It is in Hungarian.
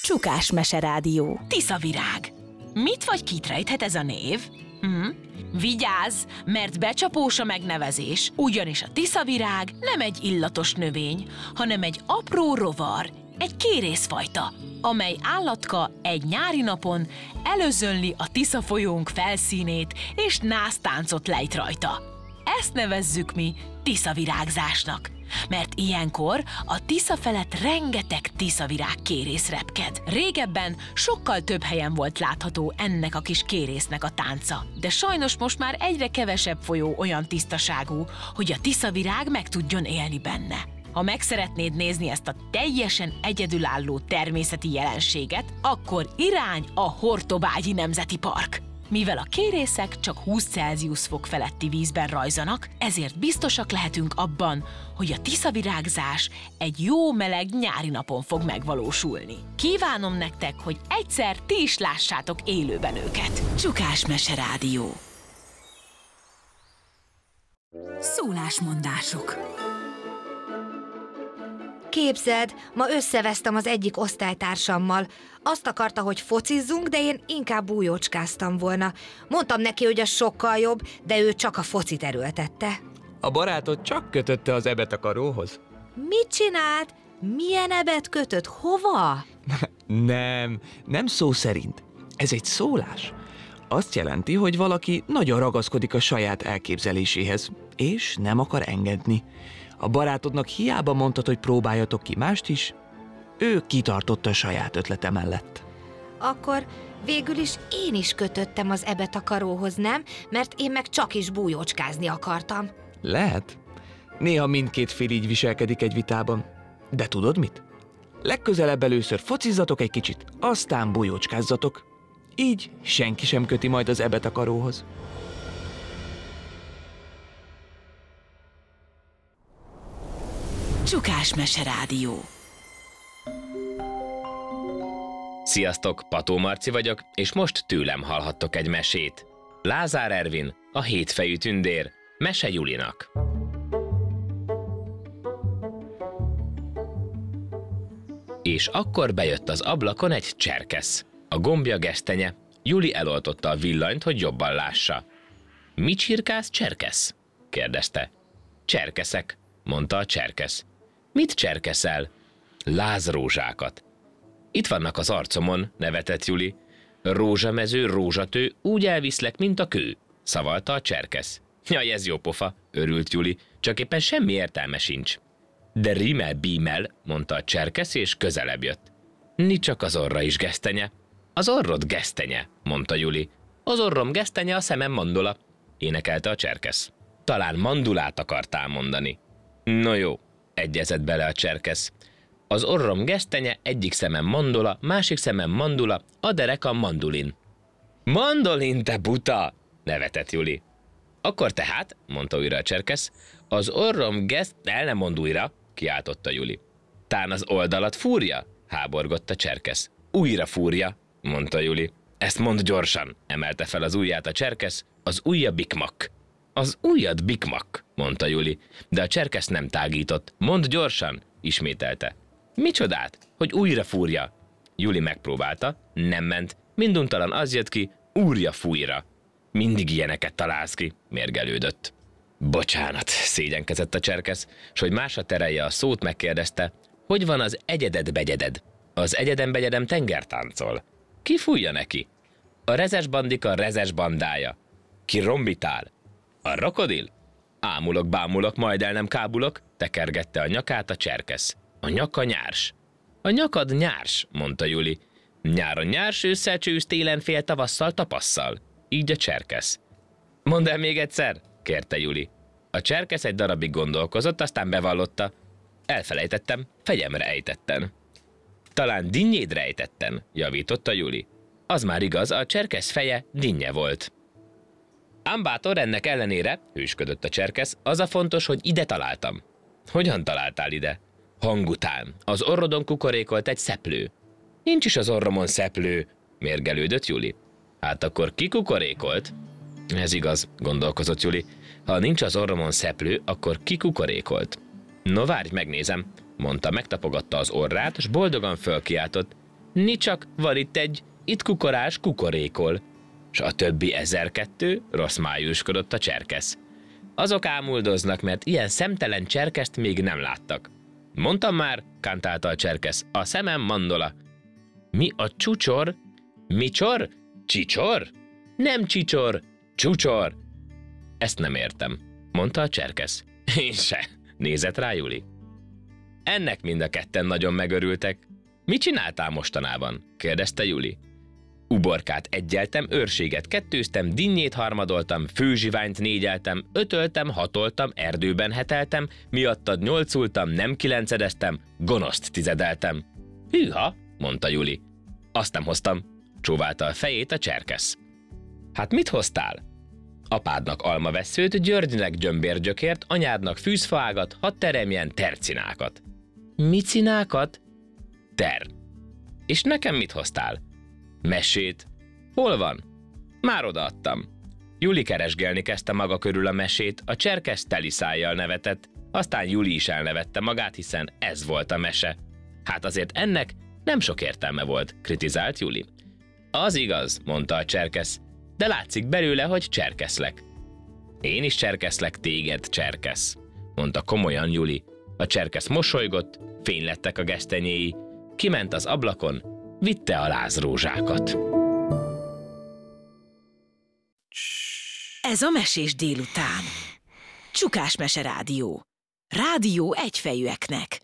Csukás Meserádió. Tiszavirág. Mit vagy kit rejthet ez a név? Vigyázz, mert becsapós a megnevezés, ugyanis a tiszavirág nem egy illatos növény, hanem egy apró rovar, egy kérészfajta, amely állatka egy nyári napon előzönli a Tisza folyónk felszínét és násztáncot lejt rajta. Ezt nevezzük mi tiszavirágzásnak, mert ilyenkor a Tisza felett rengeteg tiszavirág kérész repked. Régebben sokkal több helyen volt látható ennek a kis kérésznek a tánca, de sajnos most már egyre kevesebb folyó olyan tisztaságú, hogy a tiszavirág meg tudjon élni benne. Ha meg szeretnéd nézni ezt a teljesen egyedülálló természeti jelenséget, akkor irány a Hortobágyi Nemzeti Park. Mivel a kérészek csak 20 Celsius fok feletti vízben rajzanak, ezért biztosak lehetünk abban, hogy a tiszavirágzás egy jó meleg nyári napon fog megvalósulni. Kívánom nektek, hogy egyszer ti is lássátok élőben őket. Csukás Meserádió. Szólásmondások. Képzeld, ma összevesztem az egyik osztálytársammal. Azt akarta, hogy focizzunk, de én inkább bújócskáztam volna. Mondtam neki, hogy az sokkal jobb, de ő csak a focit erőltette. A barátod csak kötötte az ebet a karóhoz? Mit csinált? Milyen ebet kötött? Hova? Nem szó szerint. Ez egy szólás. Azt jelenti, hogy valaki nagyon ragaszkodik a saját elképzeléséhez, és nem akar engedni. A barátodnak hiába mondtad, hogy próbáljatok ki mást is, ő kitartott a saját ötlete mellett. Akkor végül is én is kötöttem az ebet a karóhoz, nem? Mert én meg csak is bújócskázni akartam. Lehet. Néha mindkét fél így viselkedik egy vitában. De tudod mit? Legközelebb először focizzatok egy kicsit, aztán bújócskázzatok. Így senki sem köti majd az ebet a karóhoz. Csukás Meserádió. Sziasztok, Pató Marci vagyok, és most tőlem hallhattok egy mesét. Lázár Ervin, a hétfejű tündér, Mese Julinak. És akkor bejött az ablakon egy cserkesz. A gombja gesztenye. Juli eloltotta a villanyt, hogy jobban lássa. Mit csirkálsz, cserkesz? kérdezte. Cserkeszek, mondta a cserkesz. Mit cserkeszel? Lázrózsákat. Itt vannak az arcomon, nevetett Juli. Rózsamező, rózsatő, úgy elviszlek, mint a kő, szavalta a cserkesz. Jaj, ez jó pofa, örült Juli, csak éppen semmi értelme sincs. De rímel bímel, mondta a cserkesz, és közelebb jött. Nincs csak az orra is gesztenye. Az orrod gesztenye, mondta Juli. Az orrom gesztenye, a szemem mandula, énekelte a cserkesz. Talán mandulát akartál mondani. No jó, egyezett bele a cserkesz. Az orrom gesztenye, egyik szemem mandula, másik szemem mandula, a derekam mandulin. Mandolin, te buta! Nevetett Juli. Akkor tehát, mondta újra a cserkesz, az orrom el nem mond újra, kiáltotta Juli. Tán az oldalat fúrja? Háborgott a cserkesz. Újra fúrja, mondta Juli. Ezt mondd gyorsan, emelte fel az ujját a cserkesz, az ujja bikmak. Az ujjad bikmak, mondta Juli, de a cserkesz nem tágított. Mondd gyorsan, ismételte. Micsodát, hogy újra fúrja? Juli megpróbálta, nem ment, minduntalan az jött ki, úrja fújra. Mindig ilyeneket találsz ki, mérgelődött. Bocsánat, szégyenkezett a cserkesz, s hogy másra terelje a szót, megkérdezte, hogy van az egyeded-begyeded? Az egyedem-begyedem tengertáncol. Ki fújja neki? A rezes bandika rezes bandája. Ki rombitál? A krokodil? Ámulok-bámulok, majd el nem kábulok, tekergette a nyakát a cserkesz. A nyaka nyárs. A nyakad nyárs, mondta Juli. Nyáron nyárs, ősszel csősz, télen fél, tavasszal tapasszal. Így a cserkesz. Mondd el még egyszer, kérte Juli. A cserkesz egy darabig gondolkozott, aztán bevallotta. Elfelejtettem, fegyemre ejtetten. Talán dinnyédre ejtetten, javította Juli. Az már igaz, a cserkesz feje dinnye volt. Ám bátor, ennek ellenére, hősködött a cserkesz, az a fontos, hogy ide találtam. Hogyan találtál ide? Hang után. Az orrodon kukorékolt egy szeplő. Nincs is az orromon szeplő, mérgelődött Juli. Hát akkor ki kukorékolt? Ez igaz, gondolkozott Juli. Ha nincs az orromon szeplő, akkor ki kukorékolt? No várj, megnézem, mondta, megtapogatta az orrát, s boldogan fölkiáltott. Nicsak van itt kukorás kukorékol. S a többi 1002 rossz májuskodott a cserkesz. Azok ámuldoznak, mert ilyen szemtelen cserkeszt még nem láttak. Mondtam már, kántálta a cserkesz, a szemem mandola. Mi a csucsor? Micsor? Csicsor? Nem csicsor, csucsor. Ezt nem értem, mondta a cserkesz. Én se, nézett rá Juli. Ennek mind a ketten nagyon megörültek. Mit csináltál mostanában? kérdezte Juli. Uborkát egyeltem, őrséget kettőztem, dinnyét harmadoltam, főzsiványt négyeltem, ötöltem, hatoltam, erdőben heteltem, miattad nyolcultam, nem kilencedeztem, gonoszt tizedeltem. Hűha, mondta Juli. Azt nem hoztam, csóválta a fejét a cserkesz. Hát mit hoztál? Apádnak almavesszőt, Györgynek gyömbérgyökért, anyádnak fűzfaágat, hadd teremjen tercinákat. Micinákat? Ter. És nekem mit hoztál? Mesét. Hol van? Már odaadtam. Juli keresgélni kezdte maga körül a mesét, a cserkesz teli szájjal nevetett, aztán Juli is elnevette magát, hiszen ez volt a mese. Hát azért ennek nem sok értelme volt, kritizált Juli. Az igaz, mondta a cserkesz, de látszik belőle, hogy cserkeszlek. Én is cserkeszlek téged, cserkesz, mondta komolyan Juli. A cserkesz mosolygott, fénylettek a gesztenyéi, kiment az ablakon, vitte a lázrózsákat. Ez a Mesés délután. Csukás Mese Rádió. Rádió egyfejűeknek.